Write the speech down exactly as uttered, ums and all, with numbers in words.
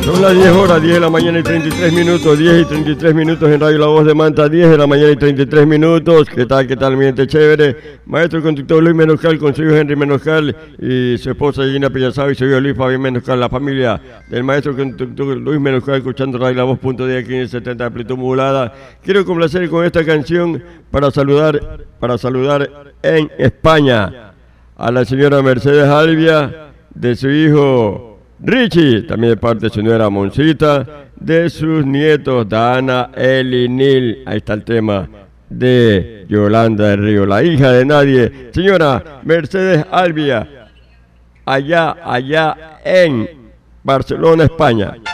Son las diez horas, diez de la mañana y treinta y tres minutos, diez y treinta y tres minutos en Radio La Voz de Manta, diez de la mañana y treinta y tres minutos. ¿Qué tal, qué tal, mi gente chévere? Maestro conductor Luis Menoscal, con su hijo Henry Menoscal y su esposa Gina Pellazao y su hijo Luis Fabián Menoscal, la familia del maestro conductor Luis Menoscal, escuchando Radio La Voz punto de aquí en setenta de amplitud modulada. Quiero complacer con esta canción para saludar, para saludar en España a la señora Mercedes Albia, de su hijo Richie, también de parte de su nuera Moncita, de sus nietos Dana, Eli, Nil. Ahí está el tema de Yolanda del Río, la hija de nadie, señora Mercedes Albia, allá, allá en Barcelona, España.